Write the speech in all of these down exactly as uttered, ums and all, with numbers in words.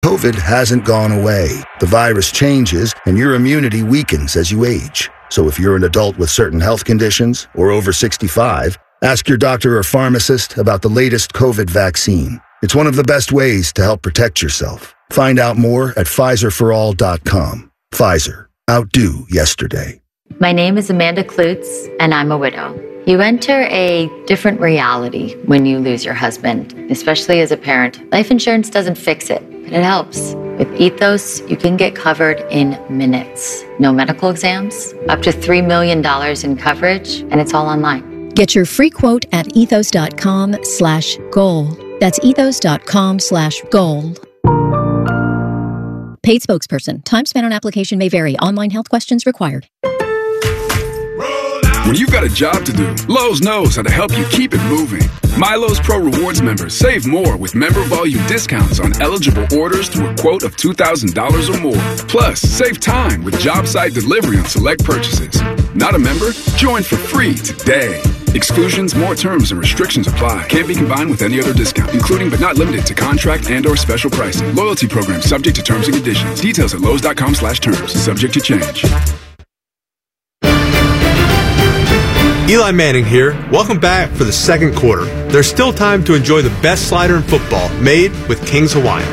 COVID hasn't gone away. The virus changes, and your immunity weakens as you age. So if you're an adult with certain health conditions or over sixty-five, ask your doctor or pharmacist about the latest COVID vaccine. It's one of the best ways to help protect yourself. Find out more at Pfizer for all dot com. Pfizer. Outdo yesterday. My name is Amanda Klutz, and I'm a widow. You enter a different reality when you lose your husband, especially as a parent. Life insurance doesn't fix it, but it helps. With Ethos, you can get covered in minutes. No medical exams, up to three million dollars in coverage, and it's all online. Get your free quote at ethos.com slash goal. That's ethos.com slash goal. Paid spokesperson. Time spent on application may vary. Online health questions required. When you've got a job to do, Lowe's knows how to help you keep it moving. MyLowe's Pro Rewards members save more with member volume discounts on eligible orders through a quote of two thousand dollars or more. Plus, save time with job site delivery on select purchases. Not a member? Join for free today. Exclusions, more terms, and restrictions apply. Can't be combined with any other discount, including but not limited to contract and or special pricing. Loyalty program subject to terms and conditions. Details at Lowe's.com slash terms. Subject to change. Eli Manning here. Welcome back for the second quarter. There's still time to enjoy the best slider in football, made with King's Hawaiian.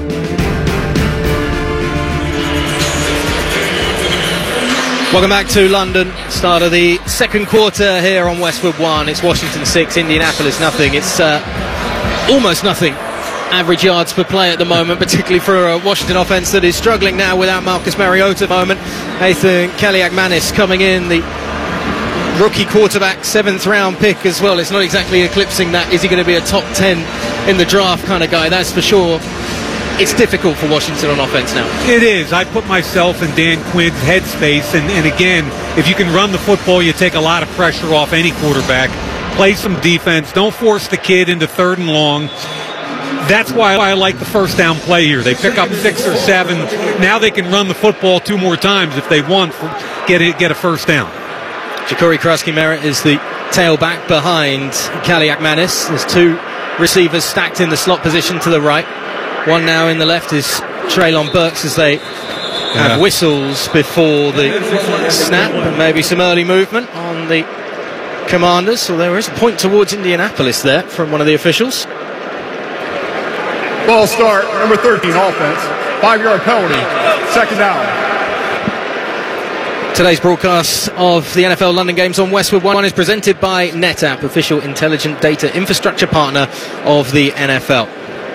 Welcome back to London. Start of the second quarter here on Westwood One. It's Washington six, Indianapolis nothing. It's uh, almost nothing. Average yards per play at the moment, particularly for a Washington offense that is struggling now without Marcus Mariota at the moment. Nathan Kaliakmanis coming in, the rookie quarterback, seventh round pick as well. It's not exactly eclipsing that. Is he going to be a top ten in the draft kind of guy? That's for sure. It's difficult for Washington on offense now. It is. I put myself in Dan Quinn's headspace, and, and again, if you can run the football, you take a lot of pressure off any quarterback. Play some defense. Don't force the kid into third and long. That's why I like the first down play here. They pick up six or seven. Now they can run the football two more times if they want, get it, get a first down. Ja'Cory Krusky-Merritt is the tailback behind Kaliakmanis. There's two receivers stacked in the slot position to the right. One now in the left is Treylon Burks as they have yeah. whistles before the snap, and maybe some early movement on the Commanders. So there is a point towards Indianapolis there from one of the officials. Ball start, number thirteen offense. Five-yard penalty, second down. Today's broadcast of the N F L London games on Westwood One is presented by NetApp, official intelligent data infrastructure partner of the N F L.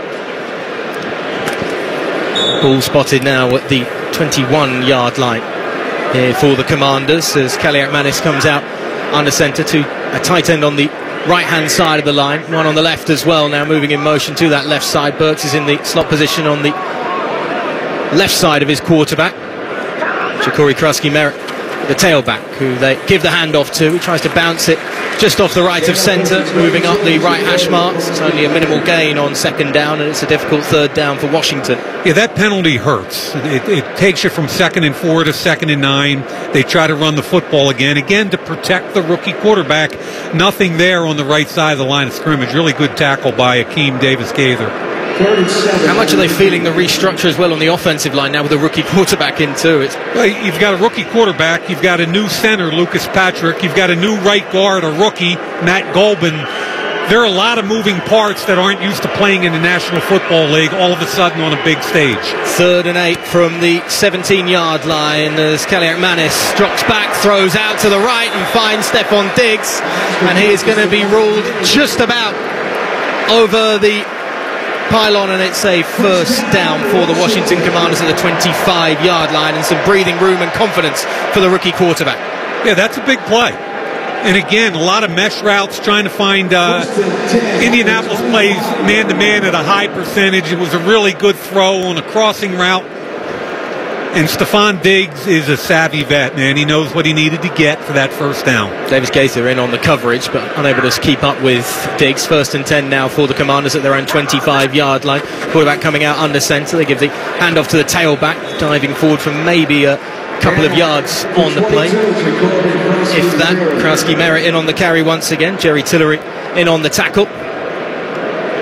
Ball spotted now at the twenty-one yard line here for the Commanders as Kaliakmanis comes out under centre to a tight end on the right-hand side of the line, one on the left as well, now moving in motion to that left side. Burks is in the slot position on the left side of his quarterback. Ja'Cory Krusky-Merritt, the tailback, who they give the handoff to. He tries to bounce it just off the right of centre, moving up the right hash marks. It's only a minimal gain on second down, and it's a difficult third down for Washington. Yeah, that penalty hurts. It, it takes you from second and four to second and nine. They try to run the football again, again to protect the rookie quarterback. Nothing there on the right side of the line of scrimmage. Really good tackle by Akeem Davis-Gaither. How much are they feeling the restructure as well on the offensive line now with a rookie quarterback in too? It's well, you've got a rookie quarterback, you've got a new center, Lucas Patrick, you've got a new right guard, a rookie, Matt Golban. There are a lot of moving parts that aren't used to playing in the National Football League all of a sudden on a big stage. Third and eight from the seventeen yard line as Kaliakmanis drops back, throws out to the right and finds Stephon Diggs, and he is going to be ruled just about over the pylon, and it's a first down for the Washington Commanders at the twenty-five yard line, and some breathing room and confidence for the rookie quarterback. Yeah, that's a big play. And again, a lot of mesh routes, trying to find uh, Indianapolis plays man-to-man at a high percentage. It was a really good throw on a crossing route. And Stephon Diggs is a savvy vet, man. He knows what he needed to get for that first down. Davis-Gaither in on the coverage, but unable to keep up with Diggs. First and ten now for the Commanders at their own twenty-five yard line. Quarterback coming out under centre. They give the handoff to the tailback, diving forward from maybe a couple of yards on the play. If that, Krusky-Merritt in on the carry once again. Jerry Tillery in on the tackle.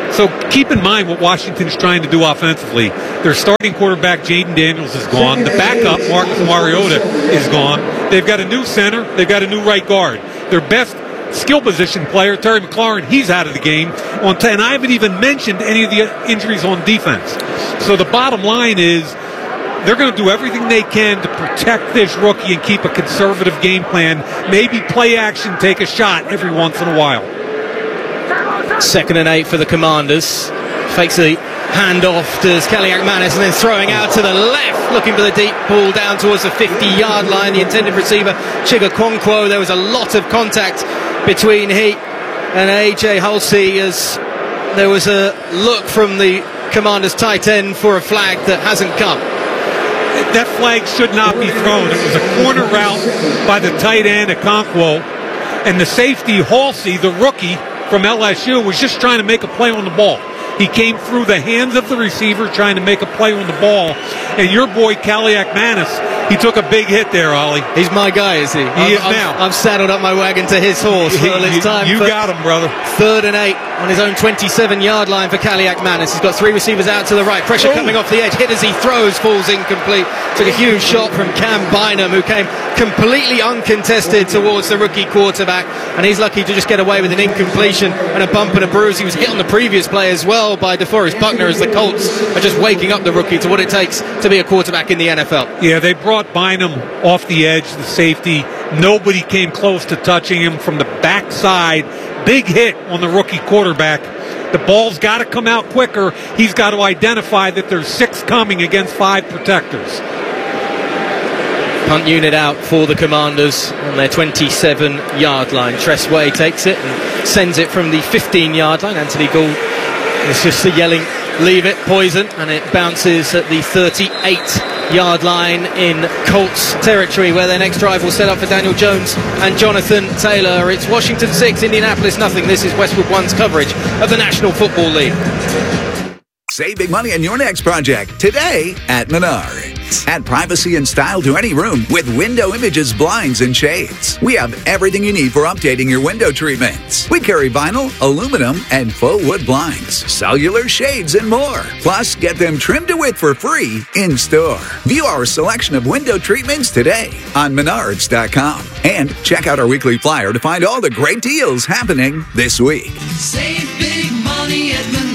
So keep in mind what Washington's trying to do offensively. Their starting quarterback, Jaden Daniels, is gone. The backup, Marcus Mariota, is gone. They've got a new center. They've got a new right guard. Their best skill position player, Terry McLaurin, he's out of the game. On ten, I haven't even mentioned any of the injuries on defense. So the bottom line is they're going to do everything they can to protect this rookie and keep a conservative game plan. Maybe play action, take a shot every once in a while. Second and eight for the Commanders. Fakes a handoff to Kaliak Manis and then throwing out to the left, looking for the deep ball down towards the fifty-yard line. The intended receiver, Chiga Kwonkwo. There was a lot of contact between he and A J Halsey as there was a look from the Commanders tight end for a flag that hasn't come. That flag should not be thrown. It was a corner route by the tight end, Okonkwo, and the safety, Halsey, the rookie from L S U, was just trying to make a play on the ball. He came through the hands of the receiver trying to make a play on the ball. And your boy, Kaliak Manis, he took a big hit there, Ollie. He's my guy, is he? He I've, is I've, now. I've saddled up my wagon to his horse. Well, it's time you for got him, brother. Third and eight on his own twenty-seven-yard line for Kaliak Manis. He's got three receivers out to the right. Pressure Ooh. coming off the edge. Hit as he throws, falls incomplete. Took a huge shot from Cam Bynum, who came completely uncontested towards the rookie quarterback. And he's lucky to just get away with an incompletion and a bump and a bruise. He was hit on the previous play as well by DeForest Buckner as the Colts are just waking up the rookie to what it takes to be a quarterback in the N F L. Yeah, they brought Bynum off the edge, the safety. Nobody came close to touching him from the backside. Big hit on the rookie quarterback. The ball's got to come out quicker. He's got to identify that there's six coming against five protectors. Punt unit out for the Commanders on their twenty-seven-yard line. Tress Way takes it and sends it from the fifteen-yard line. Anthony Gould is just yelling, leave it, poison, and it bounces at the thirty-eight-yard line in Colts territory, where their next drive will set up for Daniel Jones and Jonathan Taylor. It's Washington six, Indianapolis nothing. This is Westwood One's coverage of the National Football League. Save big money on your next project today at Menards. Add privacy and style to any room with Window Images blinds and shades. We have everything you need for updating your window treatments. We carry vinyl, aluminum, and faux wood blinds, cellular shades, and more. Plus, get them trimmed to width for free in store. View our selection of window treatments today on Menards dot com. And check out our weekly flyer to find all the great deals happening this week. Save big money at Menards.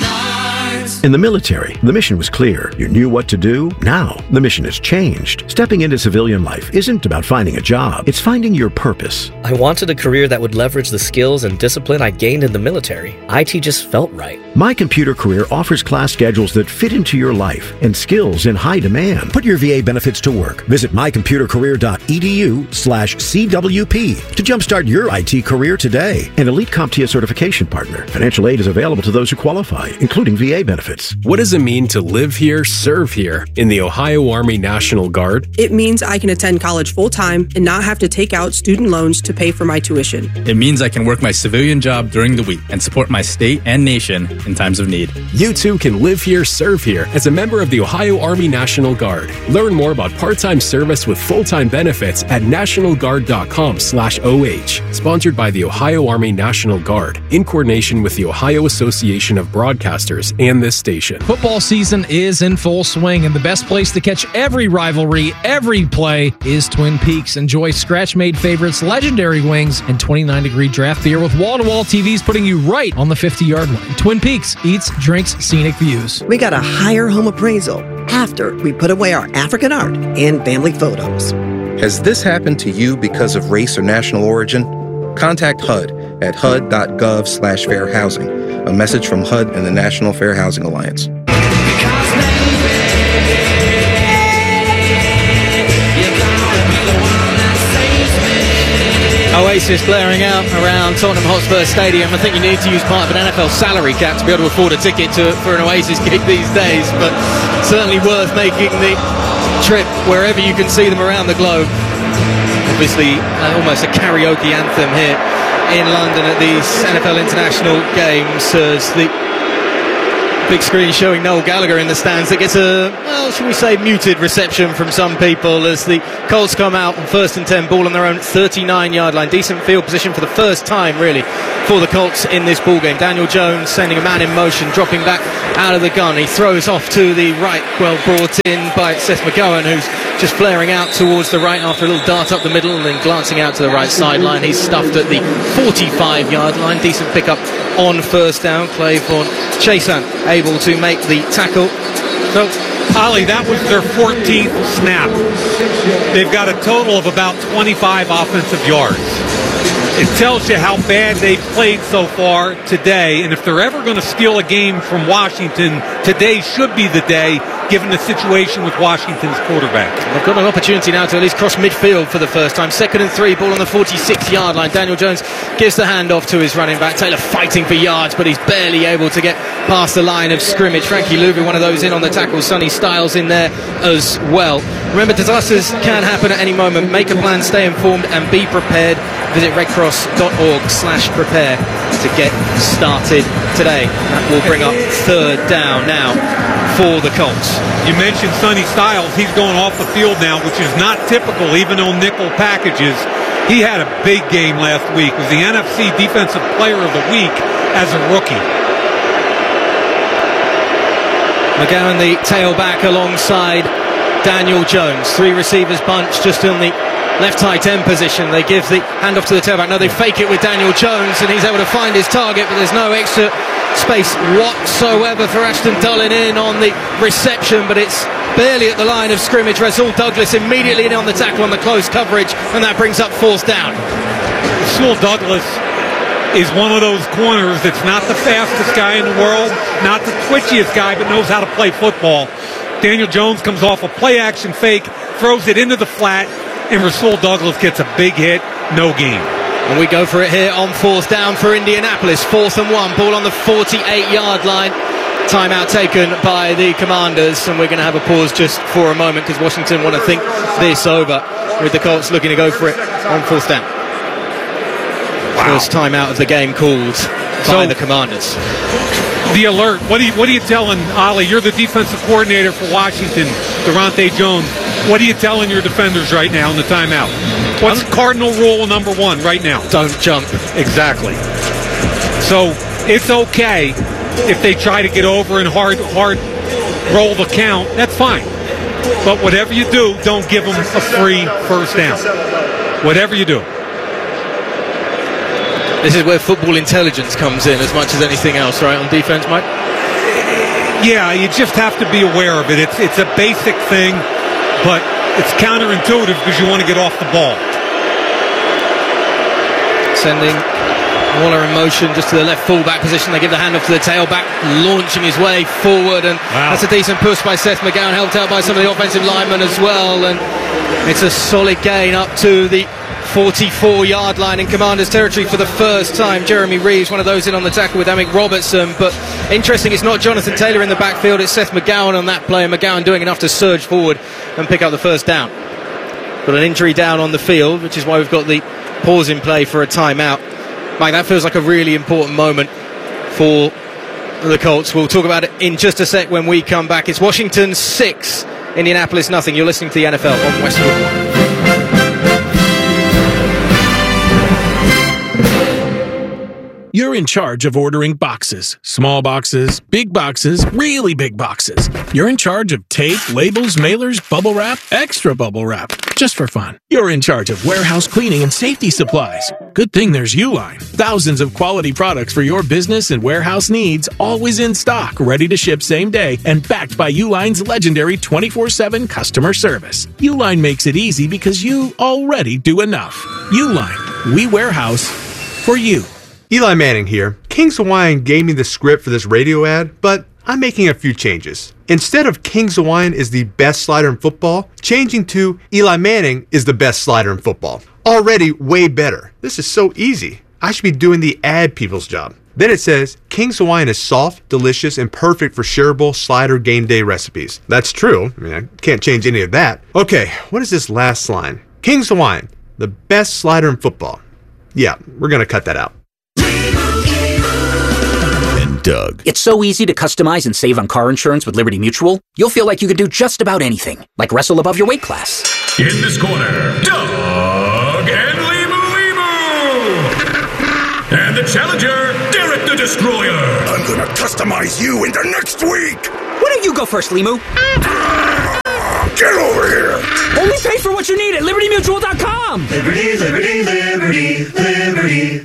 In the military, the mission was clear. You knew what to do. Now, the mission has changed. Stepping into civilian life isn't about finding a job. It's finding your purpose. I wanted a career that would leverage the skills and discipline I gained in the military. I T just felt right. My Computer Career offers class schedules that fit into your life and skills in high demand. Put your V A benefits to work. Visit my computer career dot e d u slash C W P to jumpstart your I T career today. An Elite CompTIA certification partner. Financial aid is available to those who qualify, including V A benefits. What does it mean to live here, serve here in the Ohio Army National Guard? It means I can attend college full-time and not have to take out student loans to pay for my tuition. It means I can work my civilian job during the week and support my state and nation in times of need. You too can live here, serve here as a member of the Ohio Army National Guard. Learn more about part-time service with full-time benefits at national guard dot com slash O H. Sponsored by the Ohio Army National Guard in coordination with the Ohio Association of Broadcasters and this station. Football season is in full swing, and the best place to catch every rivalry, every play is Twin Peaks. Enjoy scratch-made favorites, legendary wings, and twenty-nine degree draft beer with wall-to-wall T Vs putting you right on the fifty-yard line. Twin Peaks, eats, drinks, scenic views. We got a higher home appraisal after we put away our African art and family photos. Has this happened to you because of race or national origin? Contact H U D at H U D dot gov slash fair housing. A message from H U D and the National Fair Housing Alliance. Oasis blaring out around Tottenham Hotspur Stadium. I think you need to use part of an N F L salary cap to be able to afford a ticket to, for an Oasis gig these days, but certainly worth making the trip wherever you can see them around the globe. Obviously, uh, almost a karaoke anthem here in London at these N F L International Games as the Big screen showing Noel Gallagher in the stands. That gets a, well, should we say, muted reception from some people as the Colts come out on first and ten, ball on their own thirty-nine yard line. Decent field position for the first time, really, for the Colts in this ball game. Daniel Jones sending a man in motion, dropping back out of the gun. He throws off to the right, well brought in by Seth McGowan, who's just flaring out towards the right after a little dart up the middle and then glancing out to the right sideline. He's stuffed at the forty-five yard line. Decent pickup on first down. Clayborn Chason able to make the tackle. So, Ollie, that was their fourteenth snap. They've got a total of about twenty-five offensive yards. It tells you how bad they've played so far today, and if they're ever going to steal a game from Washington, today should be the day, given the situation with Washington's quarterback. They've got an opportunity now to at least cross midfield for the first time. Second and three, ball on the forty-six yard line. Daniel Jones gives the handoff to his running back. Taylor fighting for yards, but he's barely able to get past the line of scrimmage. Frankie Louvi, one of those in on the tackle. Sonny Styles in there as well. Remember, disasters can happen at any moment. Make a plan, stay informed, and be prepared. Visit redcross.org slash prepare to get started today. That will bring up third down now for the Colts. You mentioned Sonny Styles. He's going off the field now, which is not typical, even on nickel packages. He had a big game last week. Was the N F C Defensive Player of the Week as a rookie. McGowan, the tailback, alongside Daniel Jones. Three receivers bunch just on the left tight end position. They give the handoff to the tailback. No, they fake it with Daniel Jones, and he's able to find his target, but there's no extra space whatsoever for Ashton Dulin in on the reception, but it's barely at the line of scrimmage. Rasul Douglas immediately in on the tackle on the close coverage, and that brings up fourth down. Rasul Douglas is one of those corners that's not the fastest guy in the world, not the twitchiest guy, but knows how to play football. Daniel Jones comes off a play-action fake, throws it into the flat, and Rasul Douglas gets a big hit, no gain. And we go for it here on fourth down for Indianapolis. Fourth and one, ball on the forty-eight yard line. Timeout taken by the Commanders, and we're going to have a pause just for a moment because Washington want to think this over, with the Colts looking to go for it on fourth down. Wow. First timeout of the game called so, by the Commanders. The alert. What are you, what are you telling, Ollie? You're the defensive coordinator for Washington, Durante Jones. What are you telling your defenders right now in the timeout? What's cardinal rule number one right now? Don't jump. Exactly. So it's okay if they try to get over and hard, hard roll the count. That's fine. But whatever you do, don't give them a free first down. Whatever you do. This is where football intelligence comes in as much as anything else, right, on defense, Mike? Yeah, you just have to be aware of it. It's it's a basic thing, but it's counterintuitive because you want to get off the ball. Sending Waller in motion just to the left fullback position. They give the handoff to the tailback, launching his way forward, and wow. That's a decent push by Seth McGowan, helped out by some of the offensive linemen as well, and it's a solid gain up to the forty-four yard line in Commanders territory for the first time. Jeremy Reeves, one of those in on the tackle with Amick Robertson, but interesting, it's not Jonathan Taylor in the backfield, it's Seth McGowan on that play, and McGowan doing enough to surge forward and pick up the first down. Got an injury down on the field, which is why we've got the pause in play for a timeout. Mike, that feels like a really important moment for the Colts. We'll talk about it in just a sec when we come back. It's Washington six, Indianapolis nothing. You're listening to the N F L on Westwood One. You're in charge of ordering boxes. Small boxes, big boxes, really big boxes. You're in charge of tape, labels, mailers, bubble wrap, extra bubble wrap, just for fun. You're in charge of warehouse cleaning and safety supplies. Good thing there's Uline. Thousands of quality products for your business and warehouse needs, always in stock, ready to ship same day, and backed by Uline's legendary twenty-four seven customer service. Uline makes it easy because you already do enough. Uline, we warehouse for you. Eli Manning here. King's Hawaiian gave me the script for this radio ad, but I'm making a few changes. Instead of King's Hawaiian is the best slider in football, changing to Eli Manning is the best slider in football. Already way better. This is so easy. I should be doing the ad people's job. Then it says, King's Hawaiian is soft, delicious, and perfect for shareable slider game day recipes. That's true. I mean, I can't change any of that. Okay, what is this last line? King's Hawaiian, the best slider in football. Yeah, we're going to cut that out. Doug. It's so easy to customize and save on car insurance with Liberty Mutual. You'll feel like you could do just about anything, like wrestle above your weight class. In this corner, Doug and Limu Limu! And the challenger, Derek the Destroyer. I'm gonna customize you into next week. Why don't you go first, Limu? Get over here! Only pay for what you need at Liberty Mutual dot com! Liberty, Liberty, Liberty, Liberty.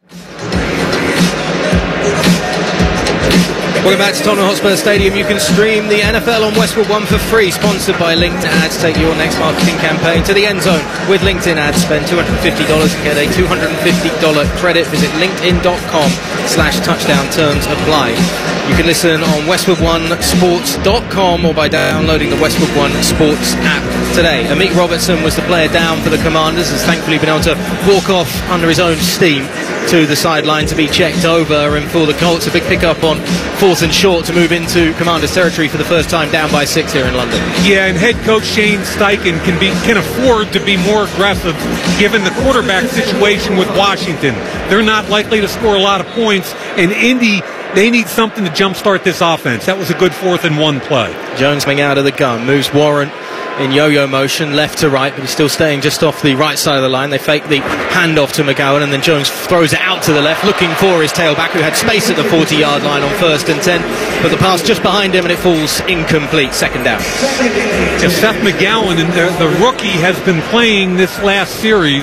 Welcome back to Tottenham Hotspur Stadium. You can stream the N F L on Westwood One for free. Sponsored by LinkedIn Ads. Take your next marketing campaign to the end zone with LinkedIn Ads. Spend two hundred fifty dollars and get a two hundred fifty dollars credit. Visit linkedin.com slash touchdown. Terms apply. You can listen on westwood one sports dot com or by downloading the Westwood One Sports app today. Amik Robertson was the player down for the Commanders. Has thankfully been able to walk off under his own steam to the sideline to be checked over, and for the Colts a big pickup on fourth and short to move into Commanders territory for the first time, down by six here in London. Yeah, and head coach Shane Steichen can be can afford to be more aggressive given the quarterback situation with Washington. They're not likely to score a lot of points, and Indy, they need something to jumpstart this offense. That was a good fourth and one play. Jones coming out of the gun, moves Warren in yo-yo motion, left to right, but he's still staying just off the right side of the line. They fake the handoff to McGowan, and then Jones throws it out to the left, looking for his tailback, who had space at the forty-yard line on first and ten, but the pass just behind him, and it falls incomplete. Second down. Yeah, Seth McGowan, and the, the rookie, has been playing this last series.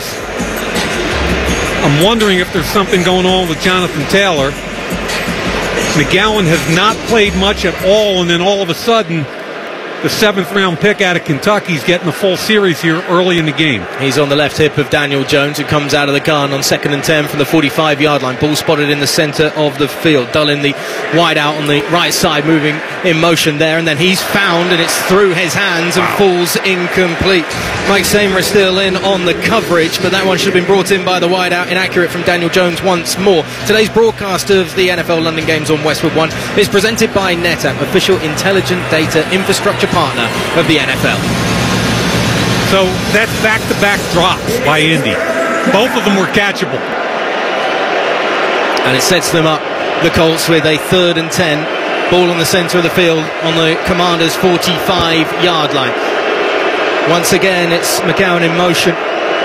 I'm wondering if there's something going on with Jonathan Taylor. McGowan has not played much at all, and then all of a sudden, the seventh round pick out of Kentucky is getting a full series here early in the game. He's on the left hip of Daniel Jones, who comes out of the gun on second and ten from the forty-five yard line. Ball spotted in the centre of the field. Dull in the wide out on the right side, moving in motion there, and then he's found, and it's through his hands and falls incomplete. Mike Samer is still in on the coverage, but that one should have been brought in by the wide out. Inaccurate from Daniel Jones once more. Today's broadcast of the N F L London games on Westwood One is presented by NetApp, official intelligent data infrastructure partner of the N F L. So that's back-to-back drops by Indy. Both of them were catchable. And it sets them up, the Colts, with a third and ten. Ball on the centre of the field on the Commanders' forty-five yard line. Once again, it's McGowan in motion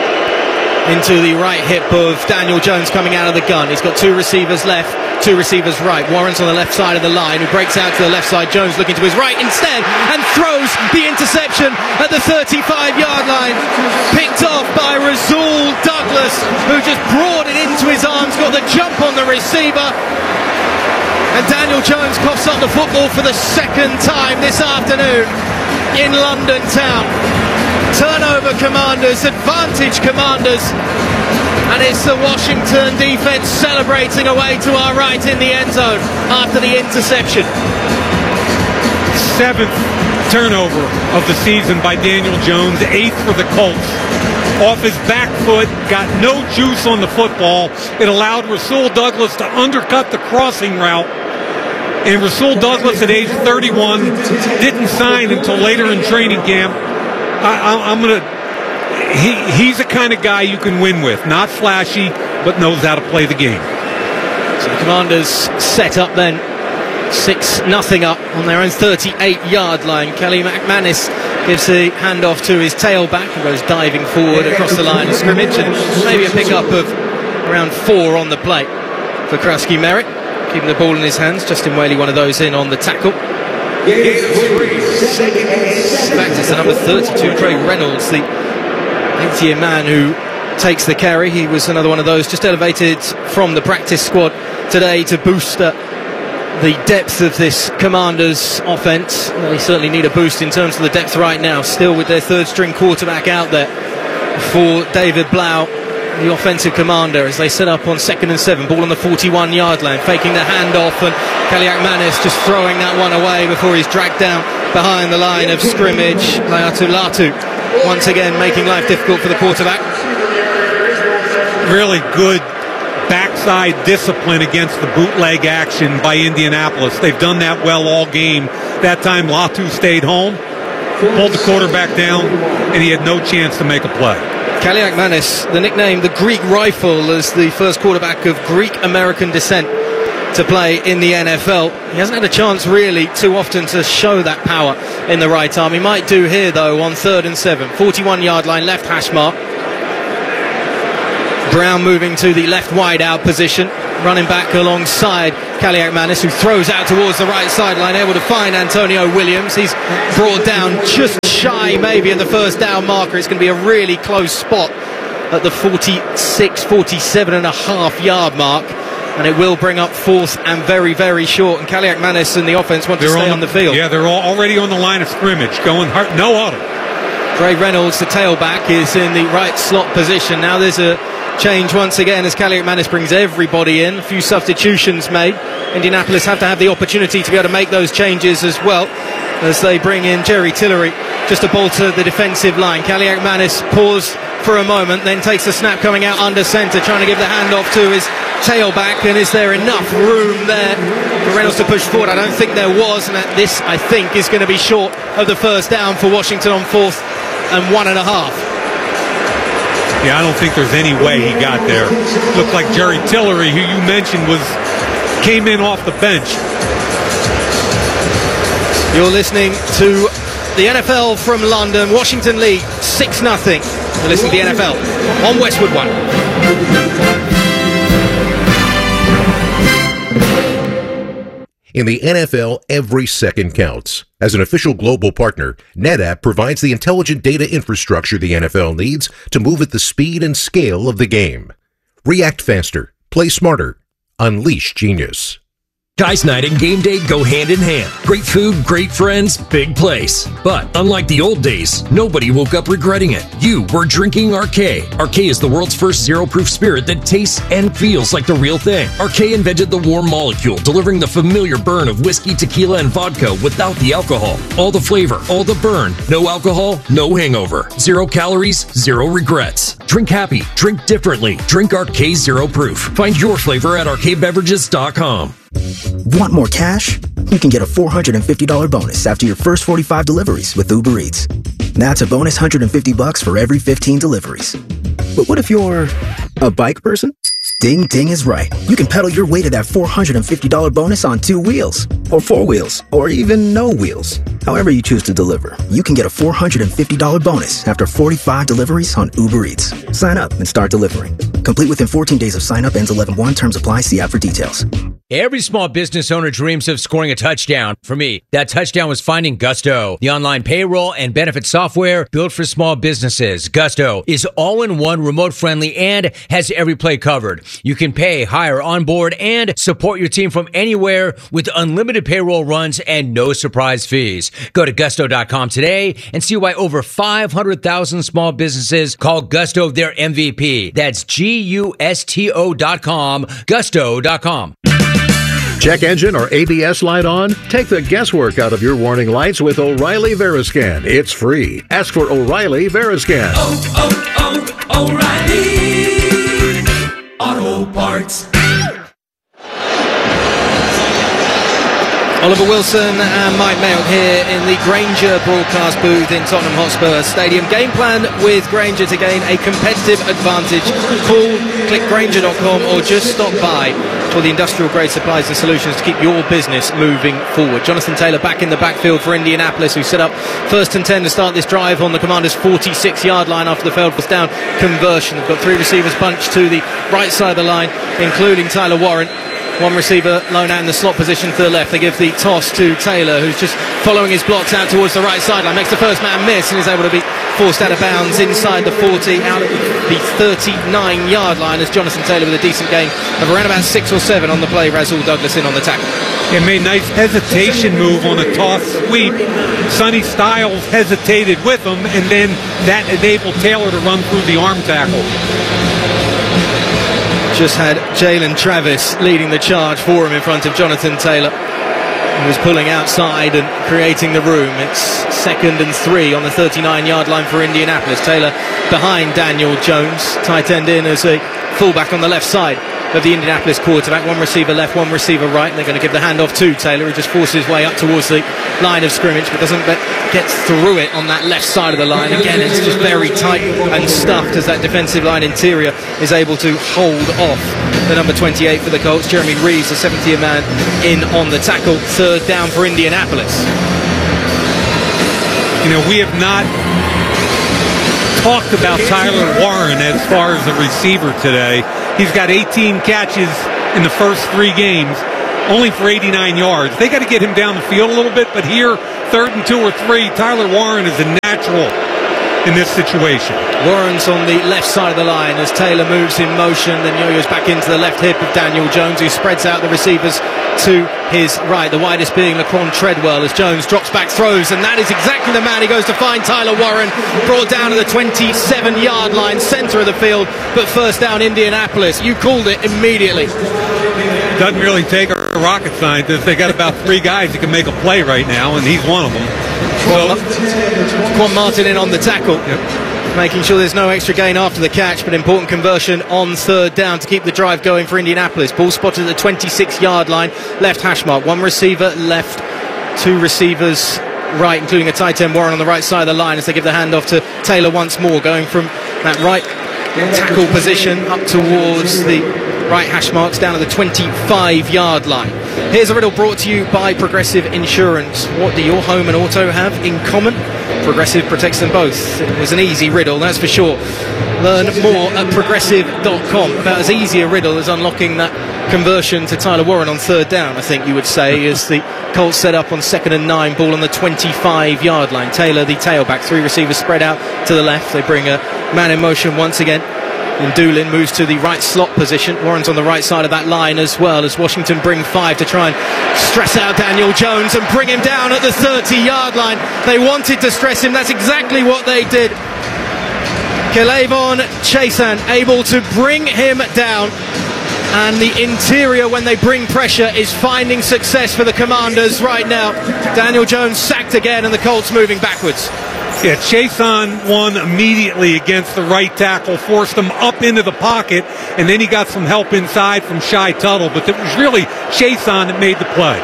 into the right hip of Daniel Jones coming out of the gun. He's got two receivers left, two receivers right. Warren's on the left side of the line, who breaks out to the left side. Jones looking to his right instead and throws the interception at the thirty-five yard line. Picked off by Rasul Douglas, who just brought it into his arms, got the jump on the receiver. And Daniel Jones coughs up the football for the second time this afternoon in London town. Turnover Commanders, advantage Commanders, and it's the Washington defense celebrating away to our right in the end zone after the interception. Seventh turnover of the season by Daniel Jones, eighth for the Colts. Off his back foot, got no juice on the football. It allowed Rasul Douglas to undercut the crossing route. And Rasul Douglas, at age thirty-one, didn't sign until later in training camp. I, I, I'm going to... He, he's the kind of guy you can win with. Not flashy, but knows how to play the game. So the Commanders set up then. six nothing up on their own thirty-eight yard line. Kelly McManus gives the handoff to his tailback, who goes diving forward across the line of scrimmage, and maybe a pickup of around four on the play for Krusky Merritt, keeping the ball in his hands. Justin Whaley, one of those in on the tackle. In fact, it's the number thirty-two, Trey Reynolds, the eighty-year man who takes the carry. He was another one of those just elevated from the practice squad today to boost uh, the depth of this Commanders offense. They certainly need a boost in terms of the depth right now, still with their third string quarterback out there for David Blau, the offensive commander, as they set up on second and seven. Ball on the forty-one yard line, faking the handoff, and Kaliak Manis just throwing that one away before he's dragged down behind the line of scrimmage. Laiatu Latu once again making life difficult for the quarterback. Really good backside discipline against the bootleg action by Indianapolis. They've done that well all game. That time Latu stayed home, pulled the quarterback down, and he had no chance to make a play. Kaliak Manis, the nickname the Greek Rifle, as the first quarterback of Greek-American descent to play in the N F L. He hasn't had a chance really too often to show that power in the right arm. He might do here though on third and seven. forty-one yard line, left hash mark. Brown moving to the left wide out position, running back alongside Kaliakmanis, who throws out towards the right sideline, able to find Antonio Williams. He's brought down just shy maybe of the first down marker. It's going to be a really close spot at the forty-six, forty-seven and a half yard mark, and it will bring up fourth and very, very short. And Kaliakmanis and the offense want they're to stay on, on the field. Yeah, they're all already on the line of scrimmage, going hard, no auto. Trey Reynolds, the tailback, is in the right slot position. Now there's a change once again as Kaliakmanis brings everybody in. A few substitutions made. Indianapolis have to have the opportunity to be able to make those changes as well, as they bring in Jerry Tillery just to bolster the defensive line. Kaliakmanis paused for a moment, then takes the snap coming out under centre, trying to give the handoff to his tailback. And is there enough room there for Reynolds to push forward? I don't think there was, and this, I think, is going to be short of the first down for Washington on fourth and one and a half. Yeah, I don't think there's any way he got there. Looked like Jerry Tillery, who you mentioned, was came in off the bench. You're listening to the N F L from London. Washington lead six nothing. You're listening to the N F L on Westwood One. In the N F L, every second counts. As an official global partner, NetApp provides the intelligent data infrastructure the N F L needs to move at the speed and scale of the game. React faster, play smarter, unleash genius. Guys Night and game day go hand in hand. Great food, great friends, big place. But unlike the old days, nobody woke up regretting it. You were drinking Arcade. Arcade is the world's first zero-proof spirit that tastes and feels like the real thing. Arcade invented the warm molecule, delivering the familiar burn of whiskey, tequila, and vodka without the alcohol. All the flavor, all the burn. No alcohol, no hangover. Zero calories, zero regrets. Drink happy, drink differently. Drink Arcade Zero Proof. Find your flavor at arcade beverages dot com. Want more cash? You can get a four hundred fifty dollars bonus after your first forty-five deliveries with Uber Eats. That's a bonus one hundred fifty bucks for every fifteen deliveries. But what if you're a bike person? Ding Ding is right. You can pedal your way to that four hundred fifty dollars bonus on two wheels, or four wheels, or even no wheels. However you choose to deliver, you can get a four hundred fifty dollars bonus after forty-five deliveries on Uber Eats. Sign up and start delivering. Complete within fourteen days of sign up. Ends eleven one. Terms apply. See app for details. Every small business owner dreams of scoring a touchdown. For me, that touchdown was finding Gusto, the online payroll and benefit software built for small businesses. Gusto is all-in-one, remote-friendly, and has every play covered. You can pay, hire, onboard, and support your team from anywhere with unlimited payroll runs and no surprise fees. Go to gusto dot com today and see why over five hundred thousand small businesses call Gusto their M V P. That's G U S T O dot com, gusto dot com. Check engine or A B S light on? Take the guesswork out of your warning lights with O'Reilly Veriscan. It's free. Ask for O'Reilly Veriscan. Oh, oh, oh, O'Reilly Auto Parts. Oliver Wilson and Mike Mayock here in the Grainger broadcast booth in Tottenham Hotspur Stadium. Game plan with Grainger to gain a competitive advantage. Call, click grainger dot com, or just stop by for the industrial grade supplies and solutions to keep your business moving forward. Jonathan Taylor back in the backfield for Indianapolis, who set up first and ten to start this drive on the Commanders' forty-six yard line after the failed fourth down conversion. They've got three receivers bunched to the right side of the line, including Tyler Warren. One receiver lone out in the slot position to the left. They give the toss to Taylor, who's just following his blocks out towards the right sideline. Makes the first man miss and is able to be forced out of bounds inside the forty, out of the thirty-nine yard line, as Jonathan Taylor with a decent gain of around about six or seven on the play. Rasul Douglas in on the tackle. It made a nice hesitation move on a toss sweep. Sonny Styles hesitated with him, and then that enabled Taylor to run through the arm tackle. Just had Jalen Travis leading the charge for him in front of Jonathan Taylor, who was pulling outside and creating the room. It's second and three on the thirty-nine yard line for Indianapolis. Taylor behind Daniel Jones, tight end in as a fullback on the left side of the Indianapolis quarterback. One receiver left, one receiver right. And they're going to give the handoff to Taylor, who just forces his way up towards the line of scrimmage, but doesn't get through it on that left side of the line. Again, it's just very tight and stuffed as that defensive line interior is able to hold off the number twenty-eight for the Colts. Jeremy Reeves, the seventh-year man, in on the tackle. Third down for Indianapolis. You know, we have not talked about Tyler Warren as far as a receiver today. He's got eighteen catches in the first three games, only for eighty-nine yards. They got to get him down the field a little bit, but here, third and two or three, Tyler Warren is a natural in this situation. Warren's on the left side of the line as Taylor moves in motion, then yo-yos back into the left hip of Daniel Jones, who spreads out the receivers to his right, the widest being Laquan Treadwell, as Jones drops back, throws, and that is exactly the man he goes to find. Tyler Warren, brought down to the twenty-seven yard line, center of the field, but first down Indianapolis. You called it immediately. Doesn't really take a rocket scientist. They got about three guys that can make a play right now, and he's one of them. So, Quan Martin in on the tackle, yep. Making sure there's no extra gain after the catch, but important conversion on third down to keep the drive going for Indianapolis. Ball spotted at the twenty-six yard line, left hash mark, one receiver left, two receivers right, including a tight end Warren on the right side of the line as they give the handoff to Taylor once more, going from that right tackle position up towards the right hash marks down to the twenty-five yard line. Here's a riddle brought to you by Progressive Insurance. What do your home and auto have in common? Progressive protects them both. It was an easy riddle, that's for sure. Learn more at progressive dot com. About as easy a riddle as unlocking that conversion to Tyler Warren on third down, I think you would say, as the Colts set up on second and nine, ball on the twenty-five yard line. Taylor, the tailback, three receivers spread out to the left. They bring a man in motion once again. And Doolin moves to the right slot position. Warren's on the right side of that line as well, as Washington bring five to try and stress out Daniel Jones and bring him down at the thirty yard line. They wanted to stress him. That's exactly what they did. K'Lavon Chaisson able to bring him down. And the interior, when they bring pressure, is finding success for the Commanders right now. Daniel Jones sacked again, and the Colts moving backwards. Yeah, Chaisson won immediately against the right tackle, forced him up into the pocket, and then he got some help inside from Shy Tuttle, but it was really Chaisson that made the play.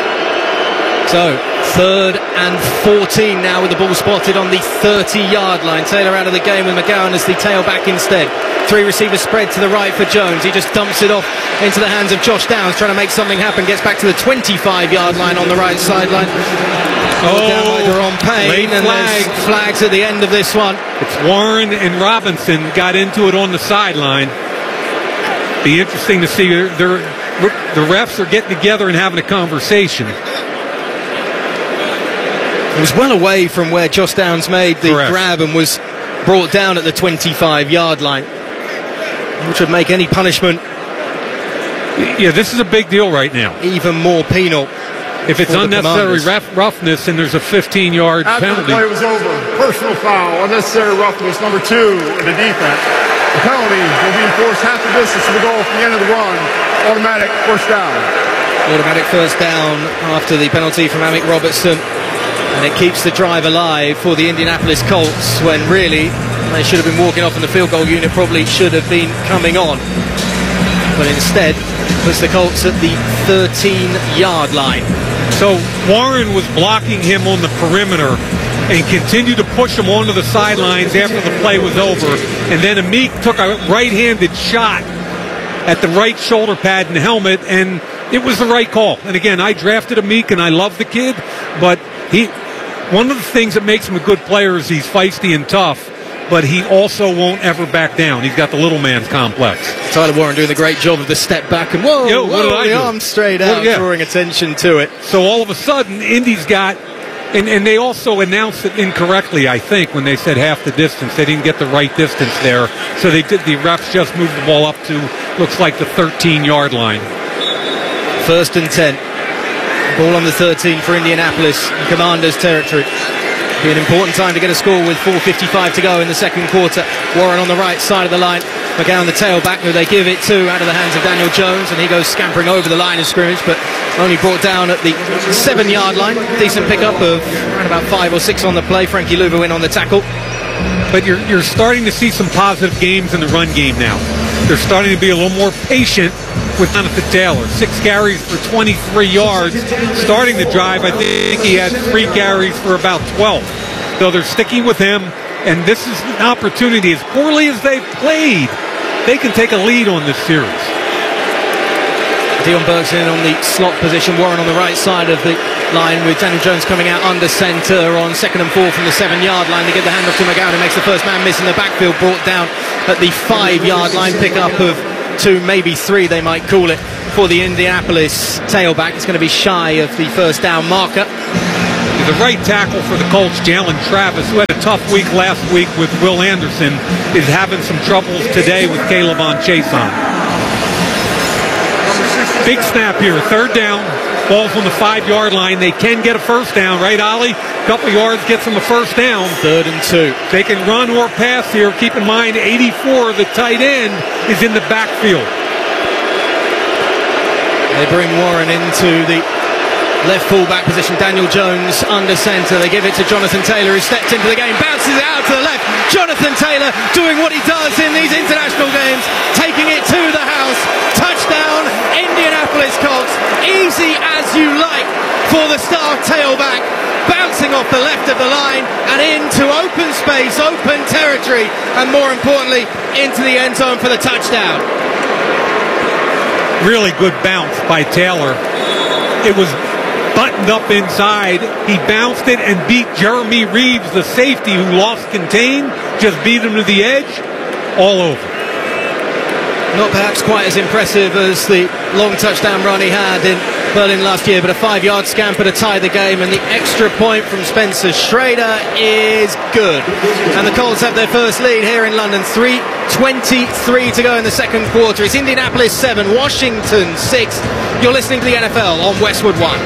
So, third and fourteen now with the ball spotted on the thirty yard line. Taylor out of the game with McGowan as the tailback instead. Three receivers spread to the right for Jones. He just dumps it off into the hands of Josh Downs, trying to make something happen. Gets back to the twenty-five yard line on the right sideline. Oh, down by Deron Payne, and flag. there's flags at the end of this one. It's Warren and Robinson got into it on the sideline. Be interesting to see. They're, they're, the refs are getting together and having a conversation. It was well away from where Josh Downs made the Correct. grab and was brought down at the twenty-five yard line, which would make any punishment, yeah, this is a big deal right now, even more penal. If it's unnecessary rough, roughness and there's a fifteen yard After penalty. the play was over, personal foul, unnecessary roughness, number two in the defense. The penalty will be enforced half the distance to the goal from the end of the run. Automatic first down. Automatic first down after the penalty from Amick Robertson. And it keeps the drive alive for the Indianapolis Colts, when really they should have been walking off, and the field goal unit probably should have been coming on. But instead, puts the Colts at the thirteen yard line. So Warren was blocking him on the perimeter and continued to push him onto the sidelines after the play was over. And then Amick took a right-handed shot at the right shoulder pad and helmet, and it was the right call. And again, I drafted Amick, and I love the kid, but he, one of the things that makes him a good player is he's feisty and tough, but he also won't ever back down. He's got the little man's complex. Tyler Warren doing the great job of the step back and whoa, Yo, whoa, what did I the do? arm straight out, Well, yeah. drawing attention to it. So all of a sudden, Indy's got, and, and they also announced it incorrectly, I think, when they said half the distance. They didn't get the right distance there. So they did. The refs just moved the ball up to, looks like, the thirteen yard line. First and ten. Ball on the thirteen for Indianapolis, Commanders territory. Be an important time to get a score with four fifty-five to go in the second quarter. Warren on the right side of the line. McGowan, the tailback, who they give it to out of the hands of Daniel Jones, and he goes scampering over the line of scrimmage, but only brought down at the seven yard line. Decent pickup of around about five or six on the play. Frankie Louvu in on the tackle. But you're you're starting to see some positive games in the run game now. they're starting to be a little more patient with Jonathan Taylor. Six carries for twenty-three yards. Starting the drive, I think he had three carries for about twelve. So they're sticking with him, and this is an opportunity. As poorly as they've played, they can take a lead on this series. Dion Bergson on the slot position, Warren on the right side of the line with Daniel Jones coming out under centre on second and four from the seven-yard line. They get the handoff to McGowan, who makes the first man miss in the backfield, brought down at the five-yard line. Pick up of two, maybe three, they might call it, for the Indianapolis tailback. It's going to be shy of the first down marker. The right tackle for the Colts, Jalen Travis, who had a tough week last week with Will Anderson, is having some troubles today with Caleb on Chason. Big snap here, third down, ball's on the five-yard line. They can get a first down, right, Ollie? A couple yards gets them a first down. Third and two. They can run or pass here. Keep in mind, eighty-four, the tight end, is in the backfield. They bring Warren into the left fullback position. Daniel Jones under centre. They give it to Jonathan Taylor, who stepped into the game, bounces it out to the left. Jonathan Taylor doing what he does in these international games, taking it to the house. Touchdown, Indianapolis Colts. Easy as you like for the star tailback, bouncing off the left of the line and into open space, open territory, and more importantly, into the end zone for the touchdown. Really good bounce by Taylor. It was buttoned up inside. He bounced it and beat Jeremy Reeves, the safety who lost contain, just beat him to the edge, all over. Not perhaps quite as impressive as the long touchdown run he had in Berlin last year, but a five-yard scamper to tie the game, and the extra point from Spencer Schrader is good. And the Colts have their first lead here in London. three twenty-three to go in the second quarter. It's Indianapolis seven, Washington six. You're listening to the N F L on Westwood One.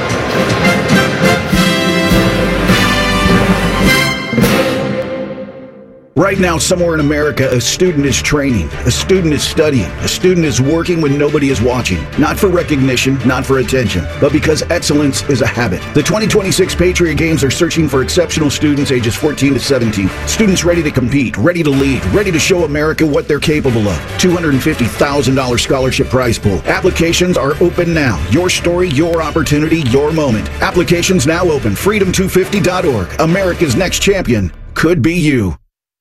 Right now, somewhere in America, a student is training, a student is studying, a student is working when nobody is watching. Not for recognition, not for attention, but because excellence is a habit. The twenty twenty-six Patriot Games are searching for exceptional students ages fourteen to seventeen. Students ready to compete, ready to lead, ready to show America what they're capable of. two hundred fifty thousand dollars scholarship prize pool. Applications are open now. Your story, your opportunity, your moment. Applications now open. freedom two fifty dot org. America's next champion could be you.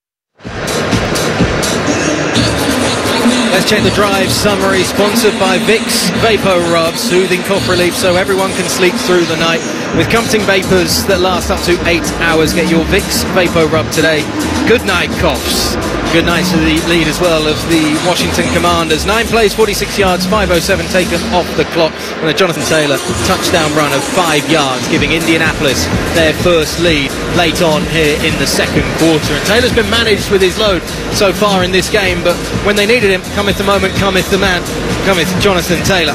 Let's check the drive summary, sponsored by Vicks Vapor Rub, soothing cough relief so everyone can sleep through the night. With comforting vapors that last up to eight hours, get your Vicks Vapor Rub today. Good night, coughs. Good night to the lead as well of the Washington Commanders. Nine plays, forty-six yards, five oh seven taken off the clock, and a Jonathan Taylor touchdown run of five yards, giving Indianapolis their first lead late on here in the second quarter. And Taylor's been managed with his load so far in this game, but when they needed him, cometh the moment, cometh the man, cometh Jonathan Taylor.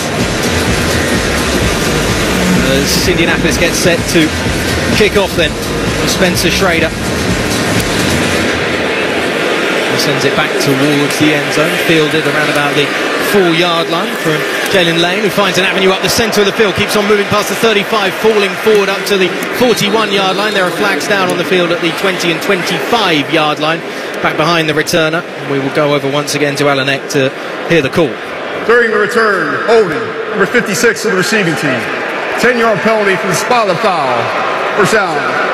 As Indianapolis gets set to kick off then, Spencer Schrader. He sends it back towards the end zone, fielded around about the four-yard line from Jalen Lane, who finds an avenue up the centre of the field, keeps on moving past the thirty-five, falling forward up to the forty-one-yard line. There are flags down on the field at the twenty and twenty-five-yard line, back behind the returner. We will go over once again to Alan Eck to hear the call. During the return, holding, number fifty-six of the receiving team. ten-yard penalty for the spot of foul. First down.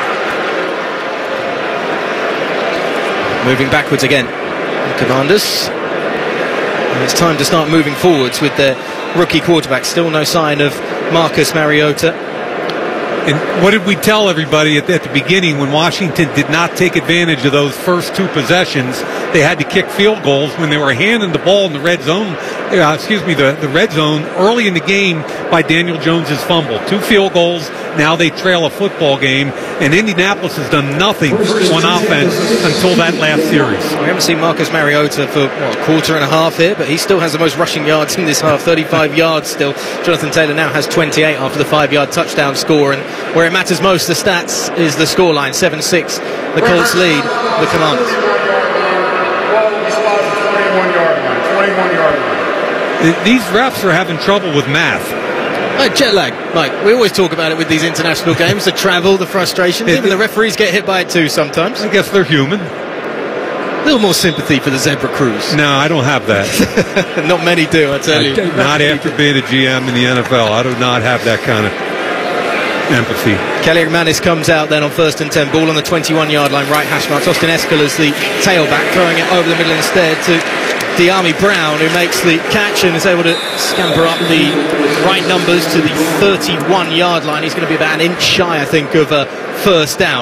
Moving backwards again, the Commanders. And it's time to start moving forwards with their rookie quarterback. Still no sign of Marcus Mariota. And what did we tell everybody at the, at the beginning when Washington did not take advantage of those first two possessions? They had to kick field goals when they were handing the ball in the red zone, uh, excuse me, the, the red zone early in the game by Daniel Jones's fumble. Two field goals, now they trail a football game, and Indianapolis has done nothing on offense until that last series. We haven't seen Marcus Mariota for what, a quarter and a half here, but he still has the most rushing yards in this half, thirty-five yards still. Jonathan Taylor now has twenty-eight after the five-yard touchdown score, and where it matters most, the stats, is the scoreline. seven six, the Colts lead the Commanders. These refs are having trouble with math. Uh, jet lag, Mike. We always talk about it with these international games, the travel, the frustrations. Even the referees get hit by it too sometimes. I guess they're human. little more sympathy for the Zebra Crews. No, I don't have that. Not many do, I tell you. Not after being a G M in the N F L. I do not have that kind of empathy. Kelly McManus comes out then on first and ten. Ball on the twenty-one-yard line, right hash marks. Austin Ekeler, the tailback, throwing it over the middle instead to De'Ami Brown, who makes the catch and is able to scamper up the right numbers to the thirty-one-yard line. He's going to be about an inch shy, I think, of a first down.